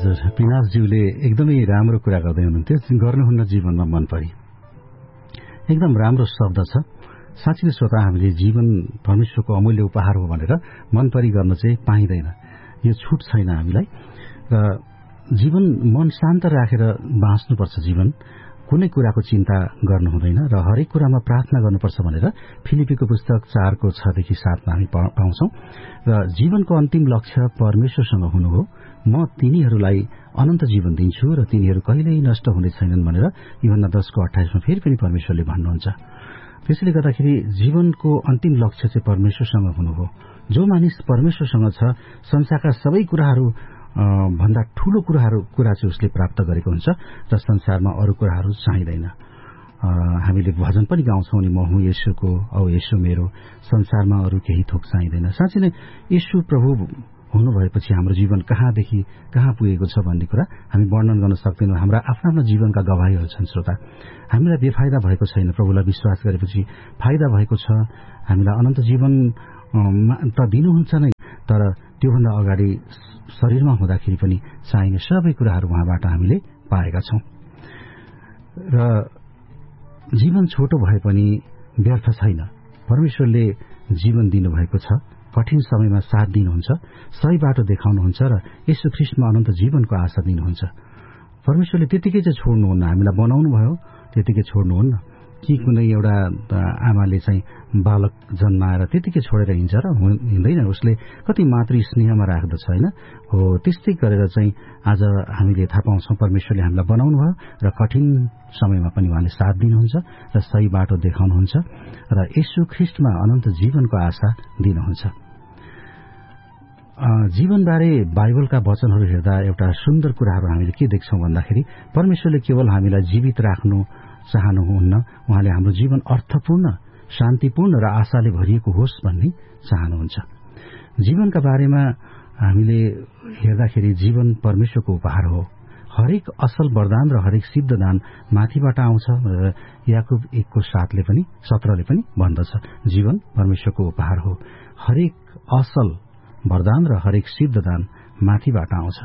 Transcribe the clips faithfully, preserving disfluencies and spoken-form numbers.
हजुर, पिनासज्यूले एकदमै राम्रो कुरा गर्दै हुनुहुन्थ्यो। गर्नुहुन्न जीवनमा मन परी, एकदम राम्रो शब्द छ। साँच्चै श्रोता, हामीले जीवन परमेश्वरको अमूल्य उपहार हो भनेर मन परी गर्न चाहिँ पाइँदैन, यो छुट छैन हामीलाई। र जीवन मन शान्त राखेर बाँच्नुपर्छ। जीवन कुनै कुराको चिन्ता गर्नु हुँदैन र हरेक कुरामा प्रार्थना गर्नुपर्छ भनेर फिलिपीको पुस्तक चारको छदेखि सातमा हामी पाउँछौं। र जीवनको अन्तिम लक्ष्य परमेश्वरसँग हुनु हो। म तिनीहरूलाई अनन्त जीवन दिन्छु र तिनीहरू कहिल्यै नष्ट हुने छैनन् भनेर यूहन्ना दसको अट्ठाइसमा फेरि पनि परमेश्वरले भन्नुहुन्छ। त्यसैले गर्दाखेरि जीवनको अन्तिम लक्ष्य चाहिँ परमेश्वरसँग हुनु हो। जो मानिस परमेश्वरसँग छ, संसारका सबै कुराहरू भन्दा ठूलो कुराहरू कुरा चाहिँ उसले प्राप्त गरेको हुन्छ र संसारमा अरू कुराहरू चाहिँदैन। हामीले भजन पनि गाउँछौँ नि, म हुँ येशूको औ येशू मेरो, संसारमा अरू केही थोक चाहिँदैन। साँच्चै नै येशू प्रभु हुनु भएपछि हाम्रो जीवन कहाँदेखि कहाँ पुगेको छ भन्ने कुरा हामी वर्णन गर्न सक्दैनौँ। हाम्रा आफ्ना आफ्ना जीवनका गवाहीहरू छन् श्रोता। हामीलाई बेफाइदा भएको छैन, प्रभुलाई विश्वास गरेपछि फाइदा भएको छ। हामीलाई अनन्त जीवन त दिनुहुन्छ नै, तर त्योभन्दा अगाडि शरीरमा हुँदाखेरि पनि चाहिने सबै कुराहरू उहाँबाट हामीले पाएका छौं। र जीवन छोटो भए पनि व्यर्थ छैन। परमेश्वरले जीवन दिनुभएको छ, कठिन समयमा साथ दिनुहुन्छ, सही बाटो देखाउनुहुन्छ र येशू ख्रीष्टमा अनन्त जीवनको आशा दिनुहुन्छ। परमेश्वरले त्यतिकै चाहिँ छोड्नुहुन्न, हामीलाई बनाउनु भयो त्यतिकै छोड्नुहुन्न कि कुनै एउटा आमाले चाहिँ बालक जन्माएर त्यतिकै छोडेर हिँड्छ र हिँड्दैन। उसले कति मातृ स्नेहमा राख्दछ हैन हो। त्यस्तै गरेर चाहिँ आज हामीले थाहा पाउँछौं परमेश्वरले हामीलाई बनाउनु भयो र कठिन समयमा पनि उहाँले साथ दिनुहुन्छ र सही बाटो देखाउनुहुन्छ र येशू ख्रीष्टमा अनन्त जीवनको आशा दिनुहुन्छ। जीवनबारे बाइबलका वचनहरू हेर्दा एउटा सुन्दर कुराहरू हामीले के देख्छौं भन्दाखेरि परमेश्वरले केवल हामीलाई जीवित राख्नु चाहनुहुन्न, उहाँले हाम्रो जीवन अर्थपूर्ण, शान्तिपूर्ण र आशाले भरिएको होस् भन्ने चाहनुहुन्छ। जीवनका बारेमा हामीले हेर्दाखेरि जीवन परमेश्वरको उपहार हो। हरेक असल वरदान र हरेक सिद्धदान माथिबाट आउँछ भनेर याकुब एकको सातले पनि सत्रले पनि भन्दछ। जीवन परमेश्वरको उपहार हो। हरेक असल वरदान र हरेक सिद्धदान माथिबाट आउँछ।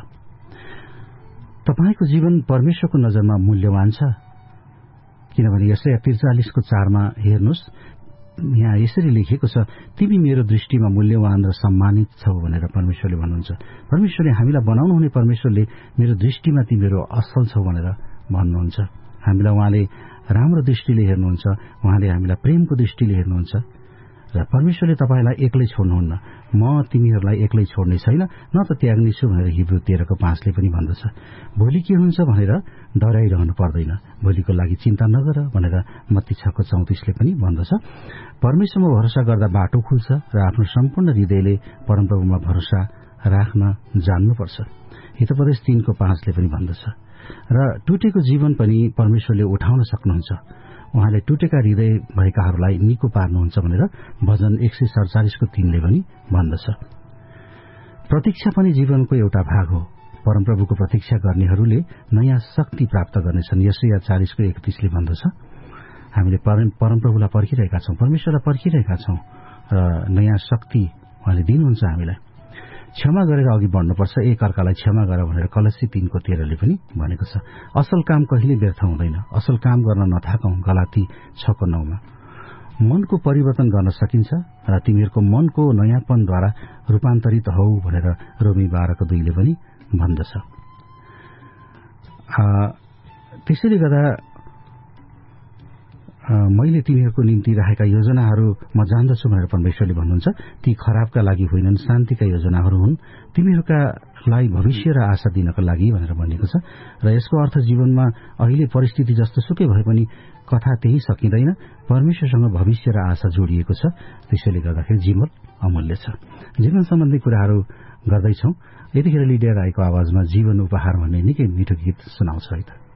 तपाईको जीवन परमेश्वरको नजरमा मूल्यवान छ, किनभने यसै त्रिचालिसको चारमा हेर्नुहोस्, यहाँ यसरी लेखिएको छ, तिमी मेरो दृष्टिमा मूल्यवान र सम्मानित छौ भनेर परमेश्वरले भन्नुहुन्छ। परमेश्वरले हामीलाई बनाउनु हुने परमेश्वरले मेरो दृष्टिमा तिमीहरू असल छौ भनेर भन्नुहुन्छ। हामीलाई उहाँले राम्रो दृष्टिले हेर्नुहुन्छ, उहाँले हामीलाई प्रेमको दृष्टिले हेर्नुहुन्छ र परमेश्वरले तपाईलाई एक्लै छोड्नुहुन्न। म तिमीहरूलाई एक्लै छोड्ने छैन, न त त्याग्नेछु भनेर हिब्रू तेह्रको पाँचले पनि भन्दछ। भोलि के हुन्छ भनेर डराइरहनु पर्दैन, भोलिको लागि चिन्ता नगर भनेर मत्ती छको चौतिसले पनि भन्दछ। परमेश्वरमा भरोसा गर्दा बाटो खुल्छ र आफ्नो सम्पूर्ण हृदयले परमप्रभुमा भरोसा राख्न जान्नुपर्छ। हितोपदेश तीनको पाँचले पनि भन्दछ। र टुटेको जीवन पनि परमेश्वरले उठाउन सक्नुहुन्छ। उहाँले टुटेका हृदय भएकाहरूलाई निको पार्नुहुन्छ भनेर भजन एक सय सडचालिसको तीनले पनि भन्दछ। प्रतीक्षा पनि जीवनको एउटा भाग हो। परमप्रभुको प्रतीक्षा गर्नेहरूले नयाँ शक्ति प्राप्त गर्नेछन्। यसैया चालिसको एकतीसले भन्दछ। हामीले परमप्रभुलाई पर्खिरहेका छौं, परमेश्वरलाई पर्खिरहेका छौं र नयाँ शक्ति उहाँले दिनुहुन्छ हामीलाई। क्षमा गरेर अघि बढ्नुपर्छ, एक अर्कालाई क्षमा गर भनेर कलसी तीनको तेह्रले पनि भनेको छ। असल काम कहिले व्यर्थ हुँदैन, असल काम गर्न नथाकौं, गलाती छको नौमा। मनको परिवर्तन गर्न सकिन्छ र तिमीहरूको मनको नयाँपनद्वारा रूपान्तरित हौ भनेर रोमी बाह्रको दुईले पनि भन्दछ। त्यसैले गर्दा मैले तिमीहरूको निम्ति राखेका योजनाहरू म जान्दछु भनेर परमेश्वरले भन्नुहुन्छ। ती खराबका लागि होइनन्, शान्तिका योजनाहरू हुन्, तिमीहरूका लागि भविष्य र आशा दिनका लागि भनेर भनिएको छ। र यसको अर्थ जीवनमा अहिले परिस्थिति जस्तो सुकै भए पनि कथा त्यही सकिँदैन, परमेश्वरसँग भविष्य र आशा जोडिएको छ। त्यसैले गर्दाखेरि जीवन अमूल्य छ। जीवन सम्बन्धी कुराहरू गर्दैछौं। यतिखेर लिडिया राईको आवाजमा जीवन उपहार भन्ने निकै मिठो गीत सुनाउँछ है त।